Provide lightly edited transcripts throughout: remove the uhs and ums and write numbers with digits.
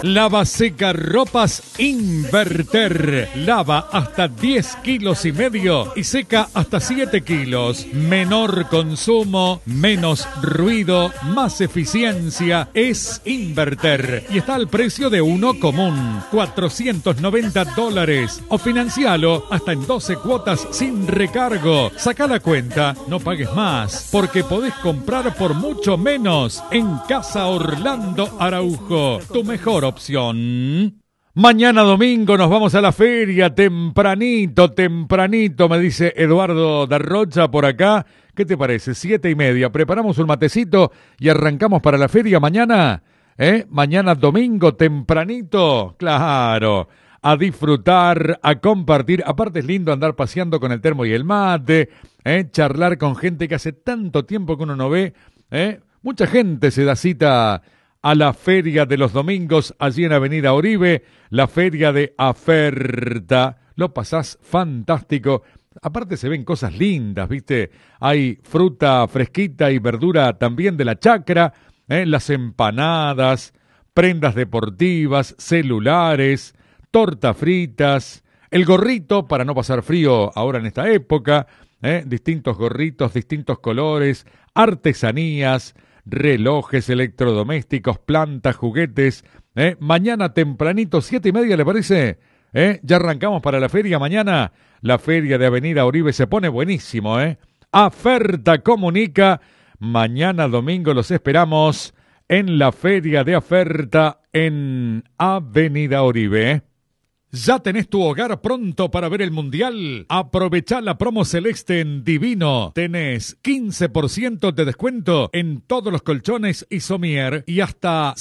Lava seca ropas Inverter. Lava hasta 10 kilos y medio y seca hasta 7 kilos. Menor consumo, menos ruido, más eficiencia. Es Inverter. Y está al precio de uno común. $490. O financialo hasta en 12 cuotas sin recargo. Saca la cuenta, no pagues más, porque podés comprar por mucho menos en Casa Orlando Araujo. Tu mejor opción. Mañana domingo nos vamos a la feria, tempranito, me dice Eduardo Darrocha por acá. ¿Qué te parece? 7:30. Preparamos un matecito y arrancamos para la feria mañana. Mañana domingo, tempranito. Claro. A disfrutar, a compartir. Aparte es lindo andar paseando con el termo y el mate. Charlar con gente que hace tanto tiempo que uno no ve. Mucha gente se da cita a la feria de los domingos allí en Avenida Oribe, la feria de Aferta. Lo pasás fantástico. Aparte se ven cosas lindas, ¿viste? Hay fruta fresquita y verdura también de la chacra, las empanadas, prendas deportivas, celulares, tortas fritas, el gorrito para no pasar frío ahora en esta época, distintos gorritos, distintos colores, artesanías, relojes, electrodomésticos, plantas, juguetes. Mañana tempranito, 7:30, ¿le parece? Ya arrancamos para la feria mañana. La feria de Avenida Oribe se pone buenísimo, Aferta comunica. Mañana domingo los esperamos en la feria de Aferta en Avenida Oribe. ¿Ya tenés tu hogar pronto para ver el Mundial? Aprovechá la promo celeste en Divino. Tenés 15% de descuento en todos los colchones y somier y hasta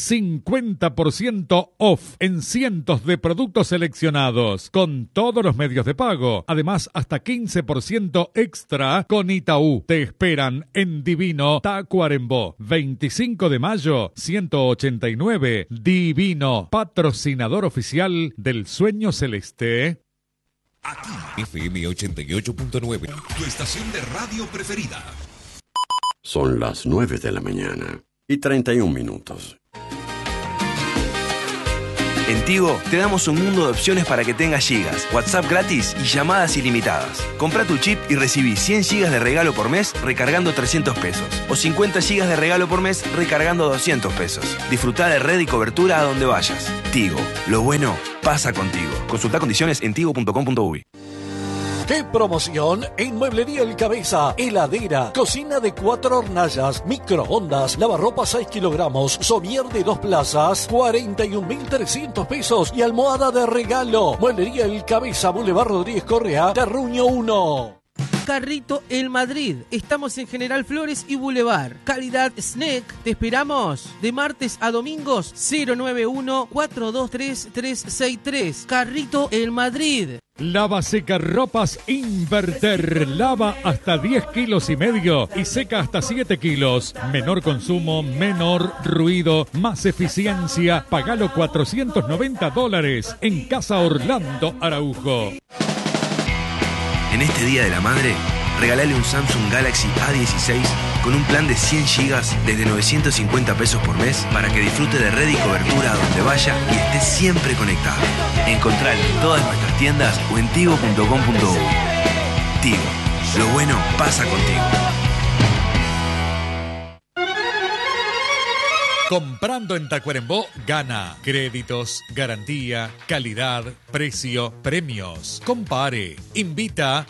50% off en cientos de productos seleccionados con todos los medios de pago. Además, hasta 15% extra con Itaú. Te esperan en Divino, Tacuarembó. 25 de mayo, 189. Divino, patrocinador oficial del Sueño Celeste. Aquí, FM 88.9, tu estación de radio preferida. Son las 9 de la mañana y 31 minutos. En Tigo te damos un mundo de opciones para que tengas gigas, WhatsApp gratis y llamadas ilimitadas. Compra tu chip y recibí 100 gigas de regalo por mes recargando 300 pesos. O 50 gigas de regalo por mes recargando 200 pesos. Disfrutá de red y cobertura a donde vayas. Tigo, lo bueno pasa contigo. Consulta condiciones en tigo.com.uy. ¡Qué promoción! En Mueblería El Cabeza, heladera, cocina de 4 hornallas, microondas, lavarropas 6 kilogramos, somier de 2 plazas, 41.300 pesos y almohada de regalo. Mueblería El Cabeza, Boulevard Rodríguez Correa, Terruño 1. Carrito El Madrid. Estamos en General Flores y Boulevard. Calidad Snack. Te esperamos de martes a domingos. 091-423-363. Carrito El Madrid. Lava seca ropas Inverter. Lava hasta 10 kilos y medio y seca hasta 7 kilos. Menor consumo, menor ruido, más eficiencia. Pagalo $490 en Casa Orlando Araujo. En este Día de la Madre, regalale un Samsung Galaxy A16 con un plan de 100 gigas desde 950 pesos por mes para que disfrute de red y cobertura a donde vaya y esté siempre conectado. Encontralo en todas nuestras tiendas o en tigo.com.uy. Tigo, lo bueno pasa contigo. Comprando en Tacuarembó, gana. Créditos, garantía, calidad, precio, premios. Compare. Invita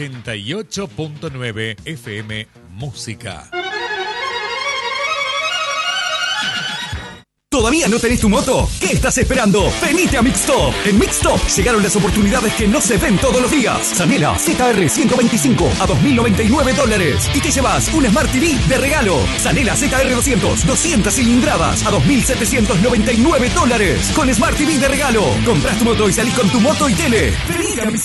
88.9 FM Música. ¿Todavía no tenés tu moto? ¿Qué estás esperando? ¡Venite a Mixtop! En Mixtop llegaron las oportunidades que no se ven todos los días. Sanela ZR 125 a $2.099 y te llevas un Smart TV de regalo. Sanela ZR 200, 200 cilindradas a $2.799 con Smart TV de regalo. Comprás tu moto y salís con tu moto y tele. ¡Venite a Mixtop!